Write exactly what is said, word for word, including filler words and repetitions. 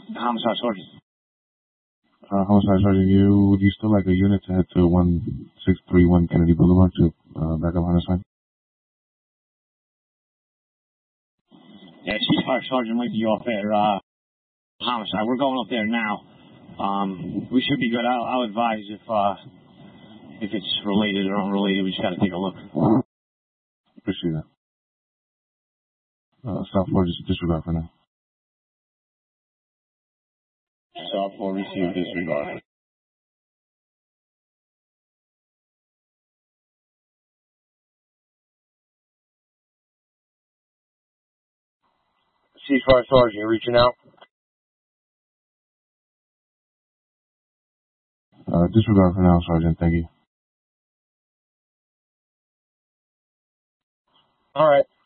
Homicide Sergeant. Uh, Homicide Sergeant, you, would you still like a unit to head to one six three one Kennedy Boulevard to uh, back up homicide? Yeah, Ceasefire Sergeant might be off there, uh, homicide. We're going up there now. Um, we should be good. I'll, I'll advise if, uh, if it's related or unrelated. We just gotta take a look. Appreciate that. Uh, South four, just disregard for now. South four, receive disregard. Ceasefire Sergeant, you reaching out? Uh, disregard for now, Sergeant. Thank you. All right.